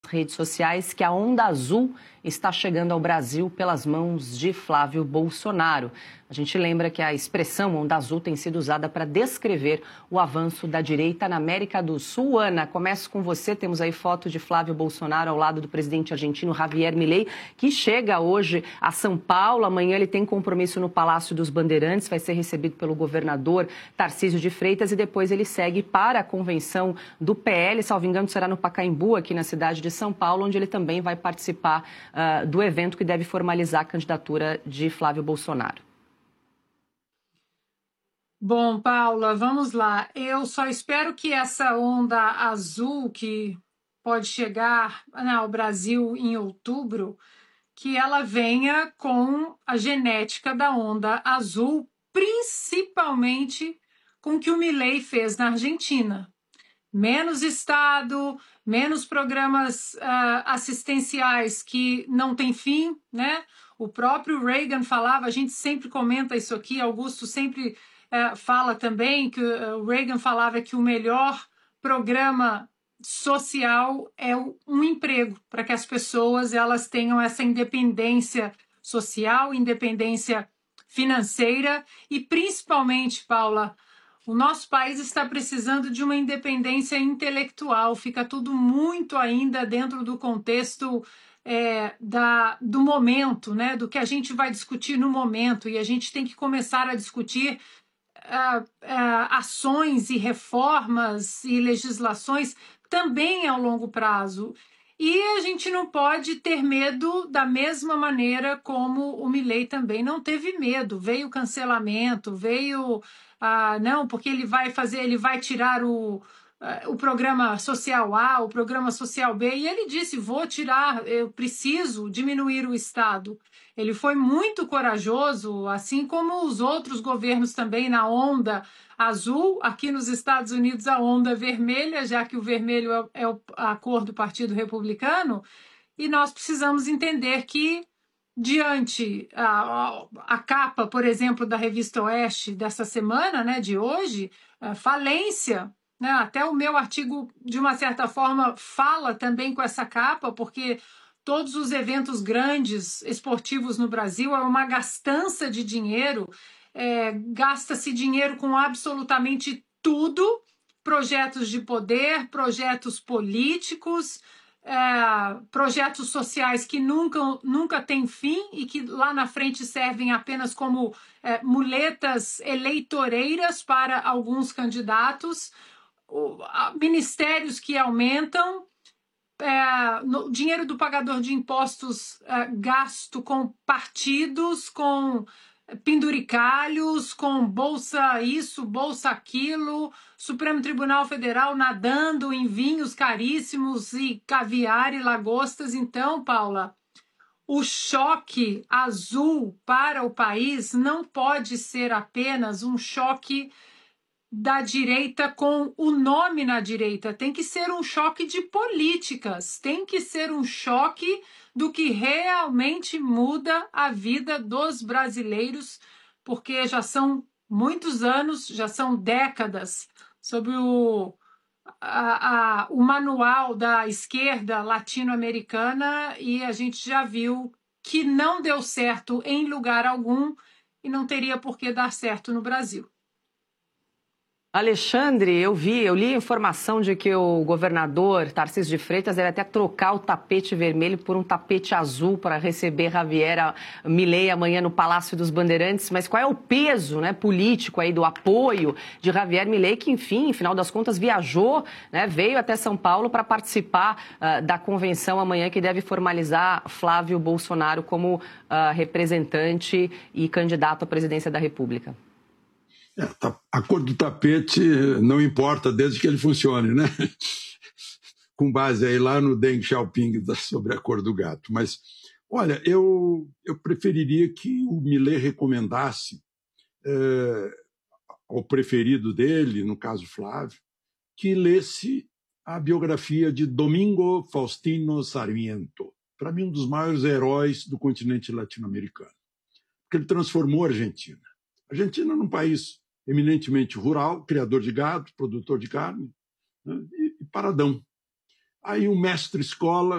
redes sociais que a onda azul está chegando ao Brasil pelas mãos de Flávio Bolsonaro. A gente lembra que a expressão onda azul tem sido usada para descrever o avanço da direita na América do Sul. Ana, começo com você. Temos aí foto de Flávio Bolsonaro ao lado do presidente argentino Javier Milei, que chega hoje a São Paulo. Amanhã ele tem compromisso no Palácio dos Bandeirantes, vai ser recebido pelo governador Tarcísio de Freitas e depois ele segue para a convenção do PL, salvo engano será no Pacaembu, aqui na cidade de São Paulo, onde ele também vai participar do evento que deve formalizar a candidatura de Flávio Bolsonaro. Bom, Paula, vamos lá. Eu só espero que essa onda azul que pode chegar ao Brasil em outubro, que ela venha com a genética da onda azul, principalmente com o que o Milei fez na Argentina. Menos Estado, menos programas assistenciais que não têm fim, né? O próprio Reagan falava, a gente sempre comenta isso aqui, Augusto sempre fala também, que o Reagan falava que o melhor programa social é um emprego, para que as pessoas elas tenham essa independência social, independência financeira e principalmente, Paula, o nosso país está precisando de uma independência intelectual, fica tudo muito ainda dentro do contexto do momento, né? Do que a gente vai discutir no momento, e a gente tem que começar a discutir ações e reformas e legislações também ao longo prazo. E a gente não pode ter medo da mesma maneira como o Milei também não teve medo. Veio o cancelamento, veio... não, porque ele vai tirar o programa social A, o programa social B, e ele disse, vou tirar, eu preciso diminuir o Estado. Ele foi muito corajoso, assim como os outros governos também na onda azul, aqui nos Estados Unidos a onda vermelha, já que o vermelho é a cor do Partido Republicano, e nós precisamos entender que diante a capa, por exemplo, da Revista Oeste dessa semana, né, de hoje, falência, né, até o meu artigo, de uma certa forma, fala também com essa capa, porque todos os eventos grandes esportivos no Brasil é uma gastança de dinheiro, gasta-se dinheiro com absolutamente tudo, projetos de poder, projetos políticos, projetos sociais que nunca têm fim e que lá na frente servem apenas como muletas eleitoreiras para alguns candidatos, ministérios que aumentam, dinheiro do pagador de impostos gasto com partidos, com penduricalhos, com bolsa isso, bolsa aquilo, Supremo Tribunal Federal nadando em vinhos caríssimos e caviar e lagostas. Então, Paula, o choque azul para o país não pode ser apenas um choque da direita com o nome na direita, tem que ser um choque de políticas, tem que ser um choque do que realmente muda a vida dos brasileiros, porque já são muitos anos, já são décadas, sob o manual da esquerda latino-americana, e a gente já viu que não deu certo em lugar algum e não teria por que dar certo no Brasil. Alexandre, eu li a informação de que o governador Tarcísio de Freitas deve até trocar o tapete vermelho por um tapete azul para receber Javier Milei amanhã no Palácio dos Bandeirantes. Mas qual é o peso, né, político aí do apoio de Javier Milei, que, enfim, final das contas, viajou, né, veio até São Paulo para participar da convenção amanhã que deve formalizar Flávio Bolsonaro como representante e candidato à presidência da República? A cor do tapete não importa desde que ele funcione, né? Com base aí lá no Deng Xiaoping sobre a cor do gato. Mas, olha, eu preferiria que o Milei recomendasse ao preferido dele, no caso Flávio, que lesse a biografia de Domingo Faustino Sarmiento, para mim um dos maiores heróis do continente latino-americano, porque ele transformou a Argentina. A Argentina num país eminentemente rural, criador de gado, produtor de carne, né, e paradão. Aí um mestre-escola